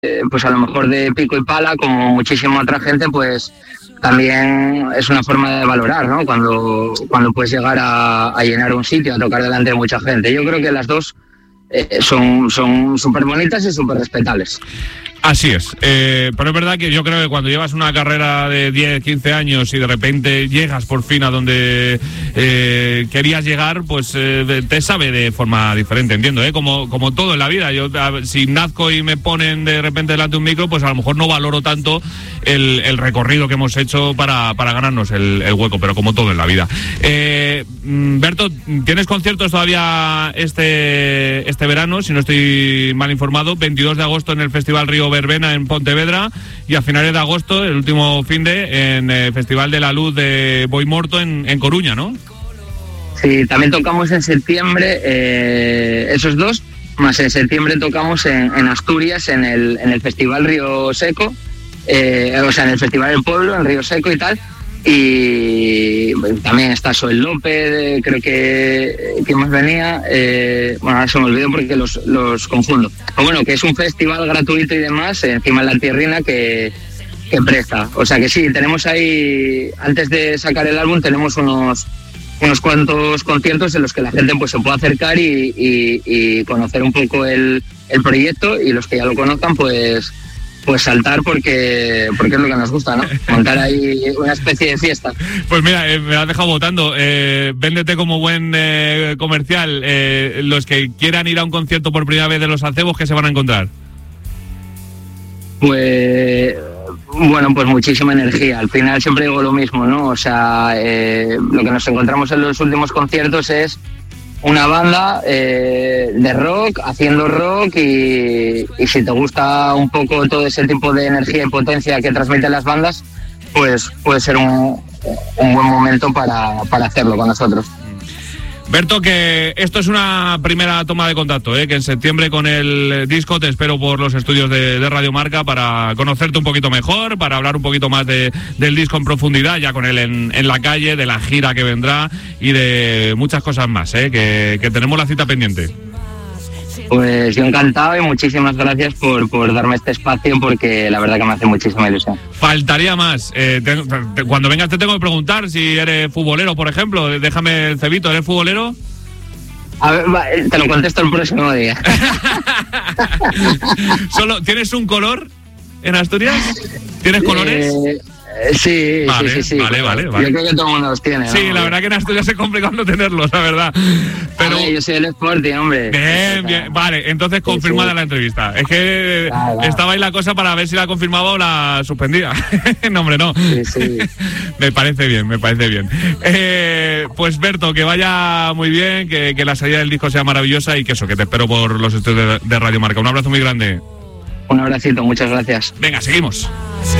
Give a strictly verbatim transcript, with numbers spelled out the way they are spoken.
pues a lo mejor de pico y pala, como muchísima otra gente, pues también es una forma de valorar, ¿no? Cuando, cuando puedes llegar a, a llenar un sitio, a tocar delante de mucha gente. Yo creo que las dos eh, son son súper bonitas y súper respetables. Así es, eh, pero es verdad que yo creo que cuando llevas una carrera de diez, quince años y de repente llegas por fin a donde eh, querías llegar, pues eh, te sabe de forma diferente, entiendo, ¿eh? Como, como todo en la vida. Yo a, si nazco y me ponen de repente delante de un micro, pues a lo mejor no valoro tanto el, el recorrido que hemos hecho para, para ganarnos el, el hueco, pero como todo en la vida. Eh, Berto, ¿tienes conciertos todavía este, este verano? Si no estoy mal informado, veintidós de agosto en el Festival Río Verbena en Pontevedra y a finales de agosto, el último fin de, en el Festival de la Luz de Boimorto en, en Coruña, ¿no? Sí, también tocamos en septiembre, eh, esos dos, más en septiembre tocamos en, en Asturias, en el, en el Festival Río Seco, eh, o sea, en el Festival del Pueblo, en Río Seco y tal, y también está Soel López, creo que, que más venía, eh, bueno, ahora se me olvidó porque los, los confundo. Pero bueno, que es un festival gratuito y demás, eh, encima de la tierrina que, que presta. O sea que sí, tenemos ahí, antes de sacar el álbum, tenemos unos, unos cuantos conciertos en los que la gente pues se puede acercar y, y, y conocer un poco el, el proyecto, y los que ya lo conozcan, pues... pues saltar porque porque es lo que nos gusta, ¿no? Montar ahí una especie de fiesta. Pues mira, eh, me has dejado votando. Eh, véndete como buen eh, comercial. Eh, los que quieran ir a un concierto por primera vez de Los Acebos, ¿qué se van a encontrar? Pues... bueno, pues muchísima energía. Al final siempre digo lo mismo, ¿no? O sea, eh, lo que nos encontramos en los últimos conciertos es una banda eh, de rock, haciendo rock, y, y si te gusta un poco todo ese tipo de energía y potencia que transmiten las bandas, pues puede ser un, un buen momento para, para hacerlo con nosotros. Berto, que esto es una primera toma de contacto, ¿eh? Que en septiembre con el disco te espero por los estudios de, de Radio Marca para conocerte un poquito mejor, para hablar un poquito más de, del disco en profundidad, ya con él en, en la calle, de la gira que vendrá y de muchas cosas más, ¿eh? Que, que tenemos la cita pendiente. Pues yo encantado y muchísimas gracias por, por darme este espacio, porque la verdad que me hace muchísima ilusión. Faltaría más. Eh, te, te, cuando vengas te tengo que preguntar si eres futbolero, por ejemplo. Déjame el cebito, ¿eres futbolero? A ver, va, te lo contesto el próximo día. Solo, ¿tienes un color en Asturias? ¿Tienes colores? Eh... Sí, vale, sí, sí, sí. Vale, vale, vale. Yo creo que todo el mundo los tiene, ¿no? Sí, la verdad que en Asturias es complicado no tenerlos, la verdad. Pero... ver, yo soy el Sporting, hombre. Bien, bien. Vale, entonces confirmada sí, sí. La entrevista. Es que claro, claro. Estaba ahí la cosa para ver si la confirmaba o la suspendía. No, hombre, no. Sí, sí. Me parece bien, me parece bien. Eh, pues Berto, que vaya muy bien, que, que la salida del disco sea maravillosa y que eso, que te espero por los estudios de, de Radio Marca. Un abrazo muy grande. Un abracito, muchas gracias. Venga, seguimos.